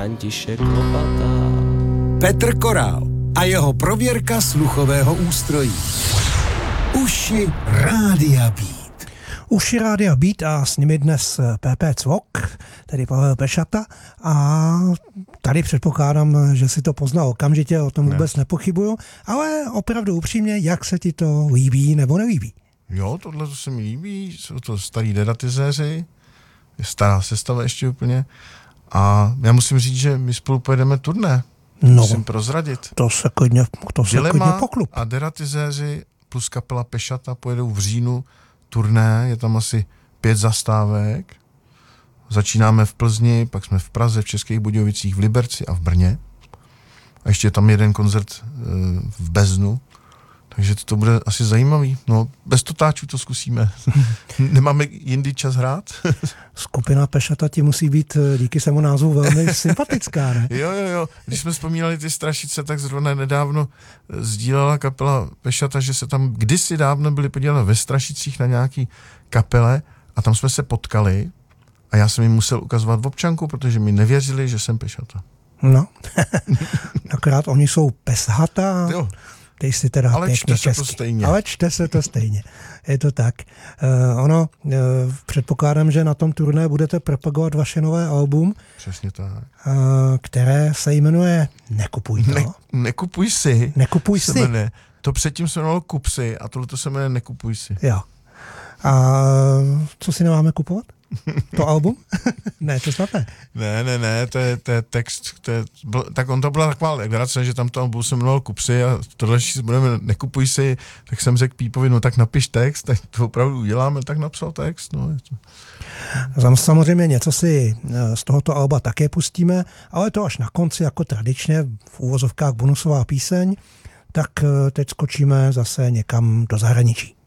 František Lopata. Petr Korál a jeho prověrka sluchového ústrojí. Uši Rádia Beat. Uši Rádia Beat a s nimi dnes PP Cvok, tedy Pavel Pešata, a tady předpokládám, že si to poznal okamžitě, o tom vůbec nepochybuju, ale opravdu upřímně, jak se ti to líbí nebo nelíbí? Jo, tohle se mi líbí, jsou to starý deratizéři, je stará sestava ještě úplně, a já musím říct, že my spolu pojedeme turné. Musím prozradit. To se klidně poklup. A deratizéři plus kapela Pešata pojedou v říjnu turné, je tam asi 5 zastávek. Začínáme v Plzni, pak jsme v Praze, v Českých Budějovicích, v Liberci a v Brně. A ještě je tam jeden koncert v Beznu. Takže to bude asi zajímavý. No, bez totáčů to zkusíme. Nemáme jindy čas hrát? Skupina Pešata ti musí být díky svému názvu velmi sympatická, ne? Jo. Když jsme vzpomínali ty Strašice, tak zrovna nedávno sdílela kapela Pešata, že se tam kdysi dávno byli podívat ve Strašicích na nějaký kapele a tam jsme se potkali a já jsem jim musel ukazovat občanku, protože mi nevěřili, že jsem Pešata. No, akorát oni jsou Peshata. Jo. Ty jsi teda ale pěkně čte se česky. to stejně. Ale čte se to stejně. Je to tak. Předpokládám, že na tom turné budete propagovat vaše nové album. Přesně tak. Které se jmenuje Nekupuj to. Nekupuj si. Nekupuj si. Jmenuje. To předtím se jmenovalo Kup si a tohle se jmenuje Nekupuj si. Jo. A co si nemáme kupovat? To album? Ne, to snad ne. Ne, to je text, tak on to byla taková legrace, že tam to album se jmenoval Kup si a tohle, si budeme Nekupuj si, tak jsem řekl Pípovi, no tak napiš text, tak to opravdu uděláme, tak napsal text. No. Samozřejmě něco si z tohoto alba také pustíme, ale to až na konci, jako tradičně v úvozovkách bonusová píseň, tak teď skočíme zase někam do zahraničí.